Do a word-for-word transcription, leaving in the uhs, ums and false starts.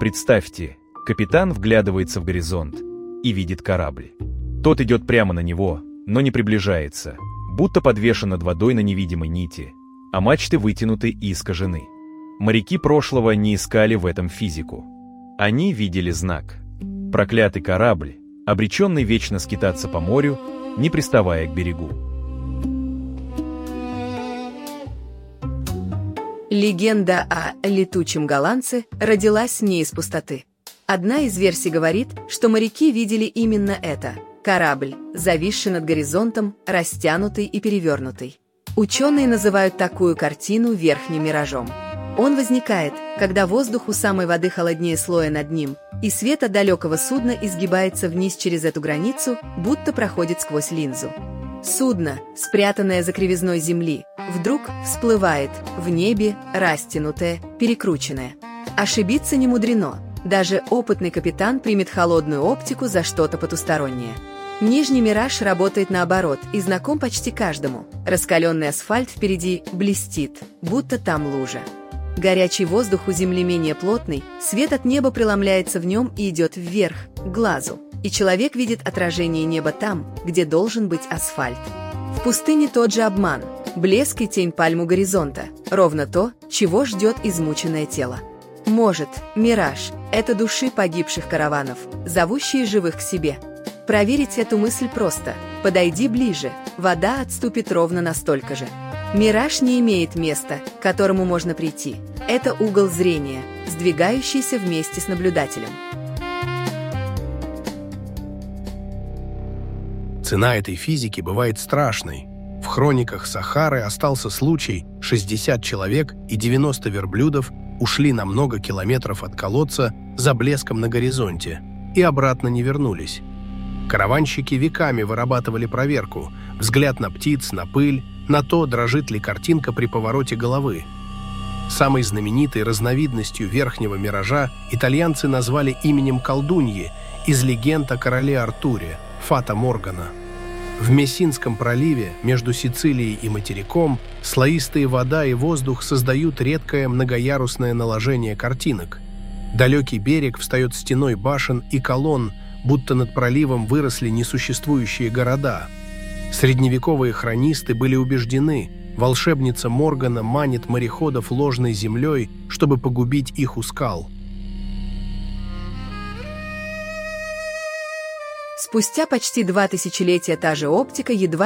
Представьте, капитан вглядывается в горизонт и видит корабль. Тот идет прямо на него, но не приближается, будто подвешен над водой на невидимой нити, а мачты вытянуты и искажены. Моряки прошлого не искали в этом физику. Они видели знак. Проклятый корабль, обреченный вечно скитаться по морю, не приставая к берегу. Легенда о летучем голландце родилась не из пустоты. Одна из версий говорит, что моряки видели именно это – корабль, зависший над горизонтом, растянутый и перевернутый. Ученые называют такую картину верхним миражом. Он возникает, когда воздух у самой воды холоднее слоя над ним, и свет от далекого судна изгибается вниз через эту границу, будто проходит сквозь линзу. Судно, спрятанное за кривизной земли, вдруг всплывает в небе, растянутое, перекрученное. Ошибиться не мудрено. Даже опытный капитан примет холодную оптику за что-то потустороннее. Нижний мираж работает наоборот и знаком почти каждому. Раскаленный асфальт впереди блестит, будто там лужа. Горячий воздух у земли менее плотный, свет от неба преломляется в нем и идет вверх, к глазу. И человек видит отражение неба там, где должен быть асфальт. В пустыне тот же обман, блеск и тень пальм у горизонта, ровно то, чего ждет измученное тело. Может, мираж – это души погибших караванов, зовущие живых к себе. Проверить эту мысль просто. Подойди ближе, вода отступит ровно настолько же. Мираж не имеет места, к которому можно прийти. Это угол зрения, сдвигающийся вместе с наблюдателем. Цена этой физики бывает страшной. В хрониках Сахары остался случай: шестьдесят человек и девяносто верблюдов ушли на много километров от колодца за блеском на горизонте и обратно не вернулись. Караванщики веками вырабатывали проверку: взгляд на птиц, на пыль, на то, дрожит ли картинка при повороте головы. Самой знаменитой разновидностью верхнего миража итальянцы назвали именем колдуньи из легенд о короле Артуре – Фата Моргана. В Мессинском проливе между Сицилией и материком слоистые вода и воздух создают редкое многоярусное наложение картинок. Далекий берег встает стеной башен и колонн, будто над проливом выросли несуществующие города. Средневековые хронисты были убеждены, волшебница Моргана манит мореходов ложной землей, чтобы погубить их у скал. Спустя почти два тысячелетия та же оптика едва